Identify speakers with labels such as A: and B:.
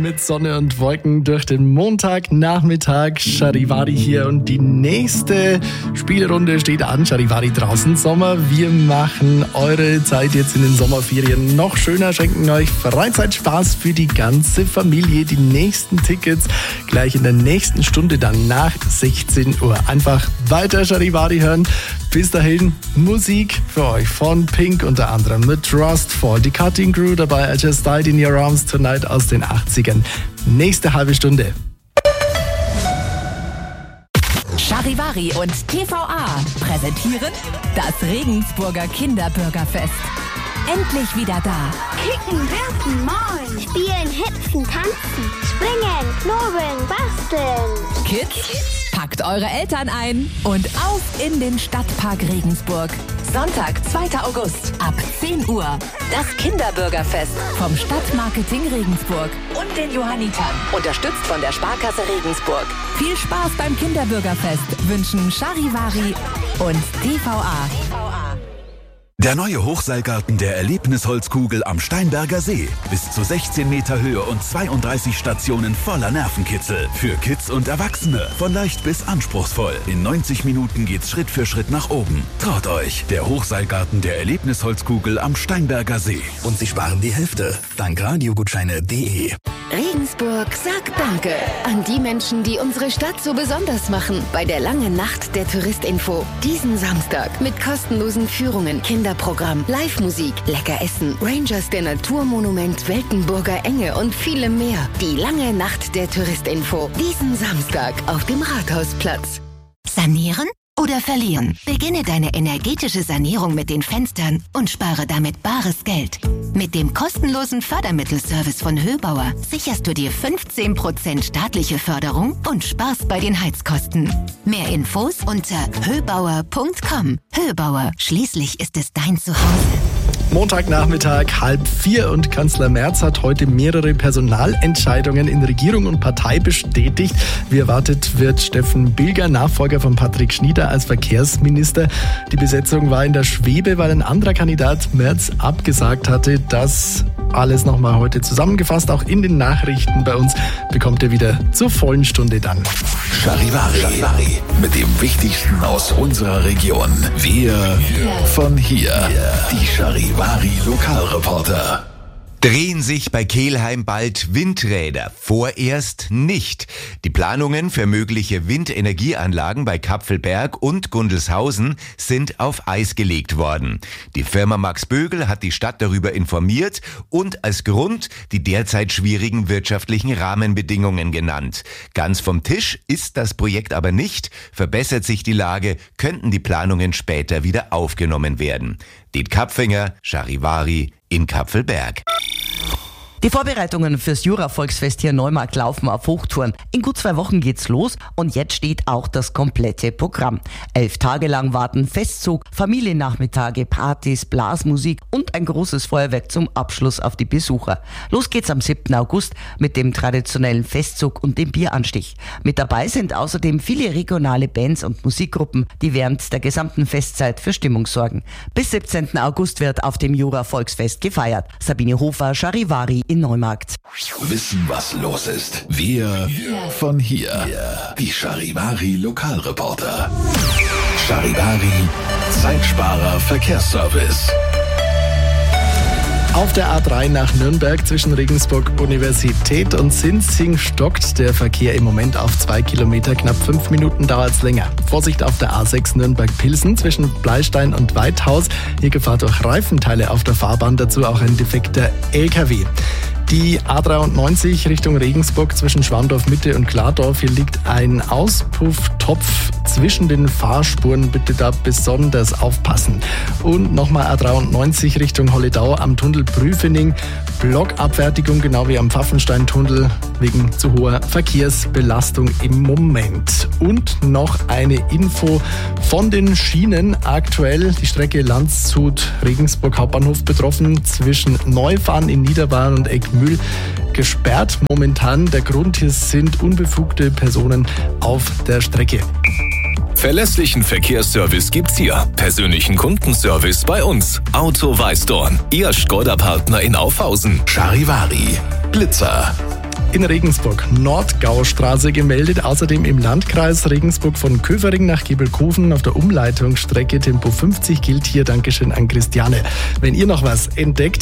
A: mit Sonne und Wolken durch den Montagnachmittag. Charivari hier und die nächste Spielrunde steht an. Charivari draußen Sommer. Wir machen eure Zeit jetzt in den Sommerferien noch schöner, schenken euch Freizeitspaß für die ganze Familie. Die nächsten Tickets gleich in der nächsten Stunde, dann nach 16 Uhr. Einfach weiter Charivari hören. Bis dahin Musik für euch von Pink unter anderem mit Rustfall, die Cutting Crew dabei, I Just Died in Your Arms Tonight aus den 80ern. Nächste halbe Stunde.
B: Charivari und TVA präsentieren das Regensburger Kinderburgerfest. Endlich wieder da.
C: Kicken, werfen, malen, spielen, hüpfen, tanzen, springen, knobeln, basteln.
B: Kids, packt eure Eltern ein und auf in den Stadtpark Regensburg. Sonntag, 2. August ab 10 Uhr. Das Kinderburgerfest vom Stadtmarketing Regensburg und den Johannitern. Unterstützt von der Sparkasse Regensburg. Viel Spaß beim Kinderburgerfest wünschen Charivari und TVA.
D: Der neue Hochseilgarten der Erlebnisholzkugel am Steinberger See. Bis zu 16 Meter Höhe und 32 Stationen voller Nervenkitzel. Für Kids und Erwachsene. Von leicht bis anspruchsvoll. In 90 Minuten geht's Schritt für Schritt nach oben. Traut euch. Der Hochseilgarten der Erlebnisholzkugel am Steinberger See.
E: Und Sie sparen die Hälfte. Dank Radiogutscheine.de.
F: Regensburg sagt Danke an die Menschen, die unsere Stadt so besonders machen. Bei der langen Nacht der Touristinfo. Diesen Samstag mit kostenlosen Führungen, Kinderprogramm, Live-Musik, lecker Essen, Rangers der Naturmonument, Weltenburger Enge und vielem mehr. Die lange Nacht der Touristinfo. Diesen Samstag auf dem Rathausplatz.
G: Sanieren oder verlieren? Beginne deine energetische Sanierung mit den Fenstern und spare damit bares Geld. Mit dem kostenlosen Fördermittelservice von Höbauer sicherst du dir 15% staatliche Förderung und sparst bei den Heizkosten. Mehr Infos unter höbauer.com. Höbauer, schließlich ist es dein Zuhause.
A: Montagnachmittag 3:30 und Kanzler Merz hat heute mehrere Personalentscheidungen in Regierung und Partei bestätigt. Wie erwartet wird Steffen Bilger, Nachfolger von Patrick Schnieder, als Verkehrsminister. Die Besetzung war in der Schwebe, weil ein anderer Kandidat Merz abgesagt hatte. Das alles nochmal heute zusammengefasst, auch in den Nachrichten bei uns bekommt ihr wieder zur vollen Stunde dann.
D: Charivari. Mit dem Wichtigsten aus unserer Region. Wir von hier. Die Charivari Lokalreporter.
H: Drehen sich bei Kelheim bald Windräder? Vorerst nicht. Die Planungen für mögliche Windenergieanlagen bei Kapfelberg und Gundelshausen sind auf Eis gelegt worden. Die Firma Max Bögel hat die Stadt darüber informiert und als Grund die derzeit schwierigen wirtschaftlichen Rahmenbedingungen genannt. Ganz vom Tisch ist das Projekt aber nicht. Verbessert sich die Lage, könnten die Planungen später wieder aufgenommen werden. Diet Kapfinger, Charivari in Kapfelberg.
I: Die Vorbereitungen fürs Jura-Volksfest hier in Neumarkt laufen auf Hochtouren. In gut 2 Wochen geht's los und jetzt steht auch das komplette Programm. 11 Tage lang warten Festzug, Familiennachmittage, Partys, Blasmusik und ein großes Feuerwerk zum Abschluss auf die Besucher. Los geht's am 7. August mit dem traditionellen Festzug und dem Bieranstich. Mit dabei sind außerdem viele regionale Bands und Musikgruppen, die während der gesamten Festzeit für Stimmung sorgen. Bis 17. August wird auf dem Jura-Volksfest gefeiert. Sabine Hofer, Charivari in Neumarkt.
D: Wissen, was los ist. Wir von hier. Die Charivari Lokalreporter. Charivari Zeitsparer Verkehrsservice.
A: Auf der A3 nach Nürnberg zwischen Regensburg Universität und Sinzing stockt der Verkehr im Moment auf 2 Kilometer. Knapp 5 Minuten dauert es länger. Vorsicht auf der A6 Nürnberg-Pilsen zwischen Bleistein und Weithaus. Hier Gefahr durch Reifenteile auf der Fahrbahn, dazu auch ein defekter LKW. Die A93 Richtung Regensburg zwischen Schwandorf-Mitte und Klardorf. Hier liegt ein Auspufftopf zwischen den Fahrspuren. Bitte da besonders aufpassen. Und nochmal A93 Richtung Holledau am Tunnel Prüfening. Blockabfertigung, genau wie am Pfaffensteintunnel, wegen zu hoher Verkehrsbelastung im Moment. Und noch eine Info von den Schienen. Aktuell die Strecke Landshut-Regensburg Hauptbahnhof betroffen. Zwischen Neufahren in Niederbayern und Eckmühl gesperrt momentan. Der Grund hier sind unbefugte Personen auf der Strecke.
J: Verlässlichen Verkehrsservice gibt's hier. Persönlichen Kundenservice bei uns. Auto Weißdorn. Ihr Skoda-Partner in Aufhausen.
D: Charivari. Blitzer.
A: In Regensburg Nordgaustraße gemeldet. Außerdem im Landkreis Regensburg von Köfering nach Gebelkofen auf der Umleitungsstrecke Tempo 50 gilt hier. Dankeschön an Christiane. Wenn ihr noch was entdeckt,